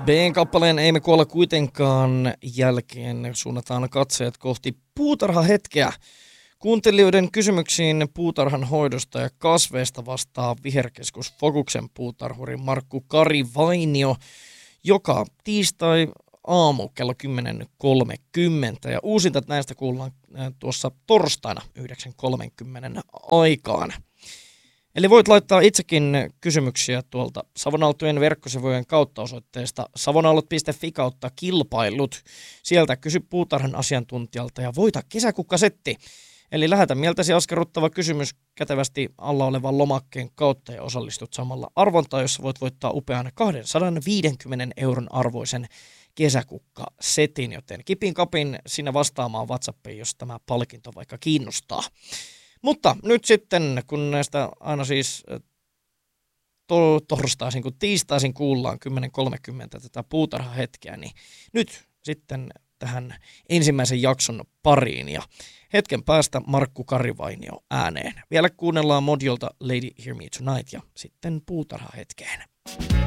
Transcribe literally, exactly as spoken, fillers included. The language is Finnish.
B-kappaleen Ei me kuolla kuitenkaan jälkeen suunnataan katseet kohti puutarhahetkeä. Kuuntelijoiden kysymyksiin puutarhan hoidosta ja kasveista vastaa Viherkeskus Fokuksen puutarhuri Markku Kari-Vainio joka tiistai aamu kello kymmenen kolmekymmentä ja uusinta näistä kuullaan tuossa torstaina yhdeksän kolmekymmentä aikaan. Eli voit laittaa itsekin kysymyksiä tuolta Savonaltojen verkkosivujen kautta osoitteesta savonallot piste fi kautta kilpailut. Sieltä kysy puutarhan asiantuntijalta ja voita kesäkukkasetti. Eli lähetä mieltäsi askarruttava kysymys kätevästi alla olevan lomakkeen kautta ja osallistut samalla arvontaan, jossa voit voittaa upean kaksisataaviisikymmentä euron arvoisen kesäkukkasetin, joten kipin kapin sinne vastaamaan WhatsAppiin, jos tämä palkinto vaikka kiinnostaa. Mutta nyt sitten, kun näistä aina siis to- torstaisin kuin tiistaisin kuullaan kymmenen kolmekymmentä tätä puutarhahetkeä, niin nyt sitten tähän ensimmäisen jakson pariin ja hetken päästä Markku Kari-Vainio ääneen. Vielä kuunnellaan Modiolta Lady Hear Me Tonight ja sitten puutarhahetkeen.